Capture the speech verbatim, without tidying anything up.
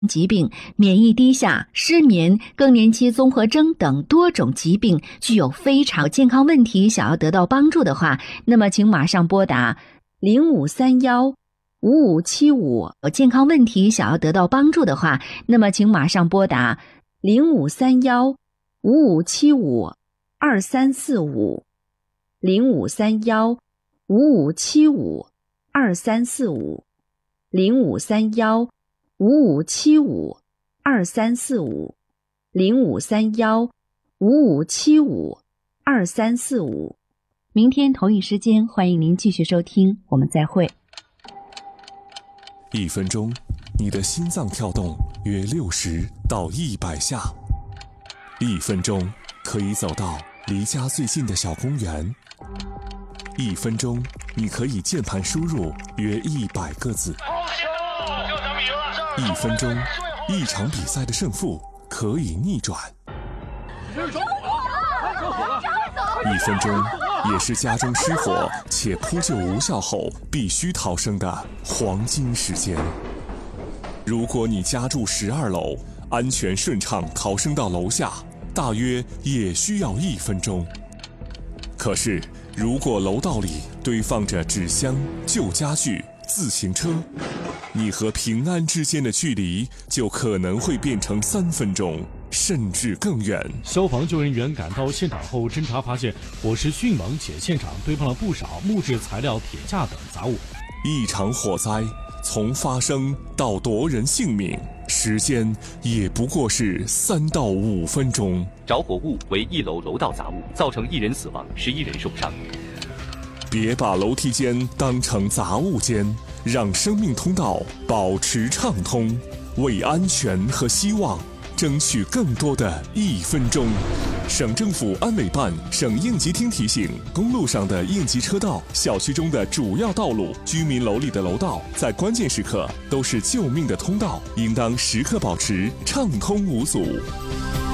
疾病、免疫低下、失眠、更年期综合征等多种疾病，具有非常健康问题，想要得到帮助的话，那么请马上拨打零五三幺五五七五。健康问题想要得到帮助的话，那么请马上拨打零五三幺五五七五二三四五零五三幺五五七五二三四五零五三幺五五七五二三四五零五三幺五五七五二三四五。明天同一时间，欢迎您继续收听，我们再会。 一分钟，你的心脏跳动约六十到一百下。一分钟可以走到离家最近的小公园。一分钟，你可以键盘输入约一百个字。一分钟，一场比赛的胜负可以逆转。一分钟，也是家中失火且扑救无效后必须逃生的黄金时间。如果你家住十二楼，安全顺畅逃生到楼下，大约也需要一分钟。可是，如果楼道里堆放着纸箱、旧家具、自行车，你和平安之间的距离就可能会变成三分钟，甚至更远。 消防救援员赶到现场后侦查发现，火势迅猛，且现场堆放了不少木质材料、铁架等杂物。 一场火灾从发生到夺人性命，时间也不过是三到五分钟。 着火物为一楼楼道杂物，造成一人死亡，十一人受伤。 别把楼梯间当成杂物间，让生命通道保持畅通，为安全和希望争取更多的一分钟。省政府安委办、省应急厅提醒：公路上的应急车道、小区中的主要道路、居民楼里的楼道，在关键时刻都是救命的通道，应当时刻保持畅通无阻。